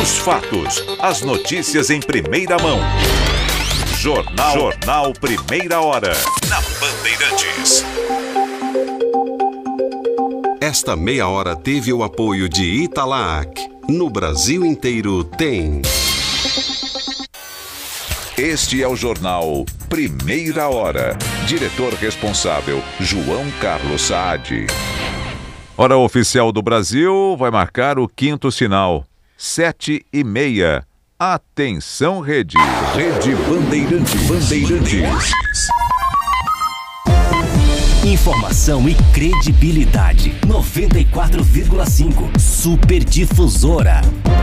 Os fatos, as notícias em primeira mão. Jornal Primeira Hora, na Bandeirantes. Esta meia hora teve o apoio de Italac. No Brasil inteiro tem. Este é o Jornal Primeira Hora. Diretor responsável, João Carlos Saad. Hora oficial do Brasil vai marcar o quinto sinal. 7h30. Atenção, Rede. Rede Bandeirantes. Informação e credibilidade. 94,5. Superdifusora.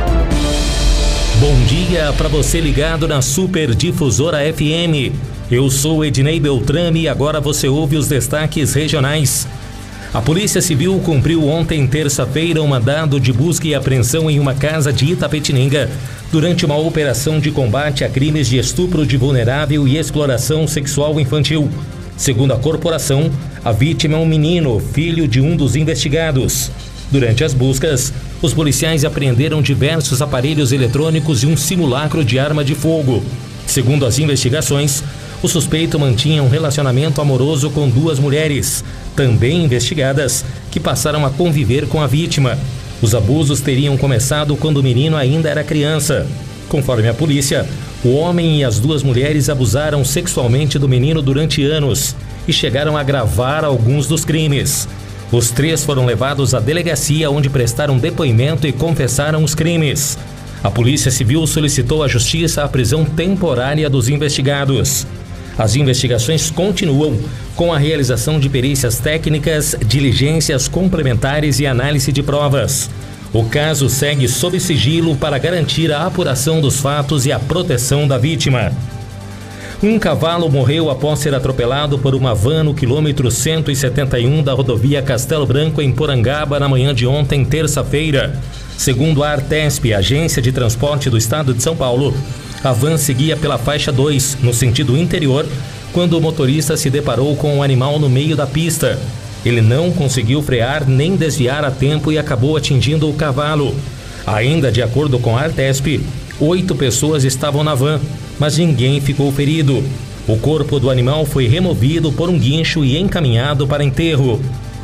Bom dia para você ligado na Superdifusora FM. Eu sou Ednei Beltrame e agora você ouve os destaques regionais. A Polícia Civil cumpriu ontem, terça-feira, um mandado de busca e apreensão em uma casa de Itapetininga durante uma operação de combate a crimes de estupro de vulnerável e exploração sexual infantil. Segundo a corporação, a vítima é um menino, filho de um dos investigados. Durante as buscas, os policiais apreenderam diversos aparelhos eletrônicos e um simulacro de arma de fogo. Segundo as investigações, o suspeito mantinha um relacionamento amoroso com duas mulheres, também investigadas, que passaram a conviver com a vítima. Os abusos teriam começado quando o menino ainda era criança. Conforme a polícia, o homem e as duas mulheres abusaram sexualmente do menino durante anos e chegaram a agravar alguns dos crimes. Os três foram levados à delegacia, onde prestaram depoimento e confessaram os crimes. A Polícia Civil solicitou à Justiça a prisão temporária dos investigados. As investigações continuam com a realização de perícias técnicas, diligências complementares e análise de provas. O caso segue sob sigilo para garantir a apuração dos fatos e a proteção da vítima. Um cavalo morreu após ser atropelado por uma van no quilômetro 171 da rodovia Castelo Branco, em Porangaba, na manhã de ontem, terça-feira. Segundo a Artesp, Agência de Transporte do Estado de São Paulo, a van seguia pela faixa 2, no sentido interior, quando o motorista se deparou com um animal no meio da pista. Ele não conseguiu frear nem desviar a tempo e acabou atingindo o cavalo. Ainda de acordo com a Artesp, 8 pessoas estavam na van, mas ninguém ficou ferido. O corpo do animal foi removido por um guincho e encaminhado para enterro.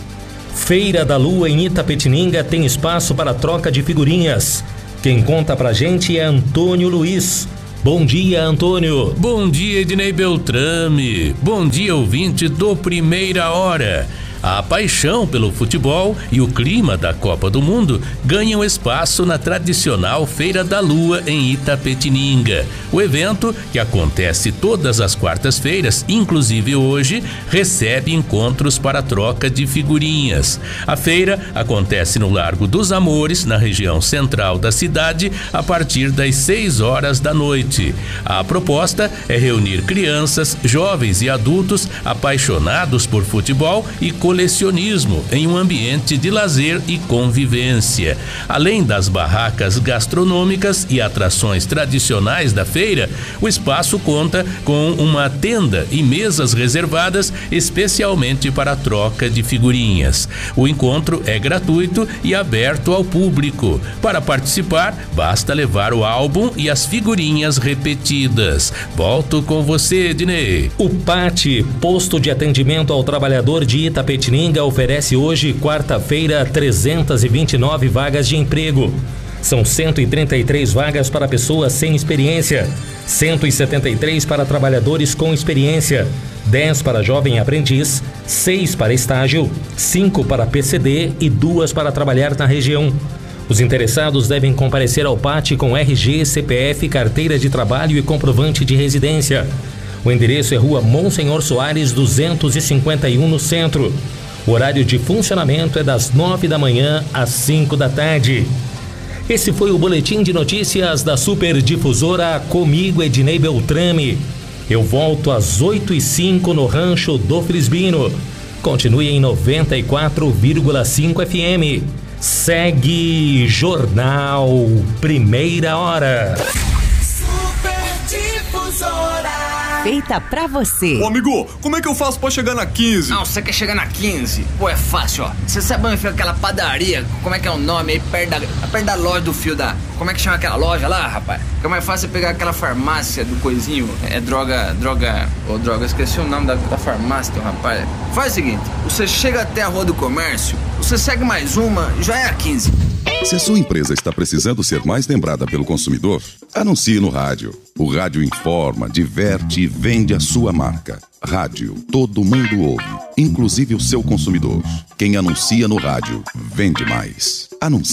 Feira da Lua em Itapetininga tem espaço para troca de figurinhas. Quem conta pra gente é Antônio Luiz. Bom dia, Antônio. Bom dia, Ednei Beltrame. Bom dia, ouvinte do Primeira Hora. A paixão pelo futebol e o clima da Copa do Mundo ganham espaço na tradicional Feira da Lua em Itapetininga. O evento, que acontece todas as quartas-feiras, inclusive hoje, recebe encontros para troca de figurinhas. A feira acontece no Largo dos Amores, na região central da cidade, a partir das 6 horas da noite. A proposta é reunir crianças, jovens e adultos apaixonados por futebol e colecionismo em um ambiente de lazer e convivência. Além das barracas gastronômicas e atrações tradicionais da feira, o espaço conta com uma tenda e mesas reservadas especialmente para a troca de figurinhas. O encontro é gratuito e aberto ao público. Para participar, basta levar o álbum e as figurinhas repetidas. Volto com você, Ednei. O PAT, Posto de Atendimento ao Trabalhador de Itapetininga, oferece hoje, quarta-feira, 329 vagas de emprego. São 133 vagas para pessoas sem experiência, 173 para trabalhadores com experiência, 10 para jovem aprendiz, 6 para estágio, 5 para PCD e 2 para trabalhar na região. Os interessados devem comparecer ao PAT com RG, CPF, carteira de trabalho e comprovante de residência. O endereço é Rua Monsenhor Soares, 251, no centro. O horário de funcionamento é das 9 da manhã às 5 da tarde. Esse foi o Boletim de Notícias da Superdifusora, comigo, Ednei Beltrame. Eu volto às 8h05 no Rancho do Frisbino. Continue em 94,5 FM. Segue Jornal Primeira Hora. Superdifusora. perfeita pra você. Ô amigo, como é que eu faço pra chegar na 15? Não, você quer chegar na 15? Pô, é fácil, ó. Você sabe onde fica aquela padaria? Como é que é o nome aí? Perto da loja do fio da... Como é que chama aquela loja lá, rapaz? Fica mais fácil pegar aquela farmácia do coisinho. É droga... Ô, droga, esqueci o nome da farmácia, teu rapaz. Faz o seguinte, você chega até a Rua do Comércio, você segue mais uma, já é a 15. Se a sua empresa está precisando ser mais lembrada pelo consumidor, anuncie no rádio. O rádio informa, diverte e vende a sua marca. Rádio, todo mundo ouve, inclusive o seu consumidor. Quem anuncia no rádio, vende mais. Anuncie.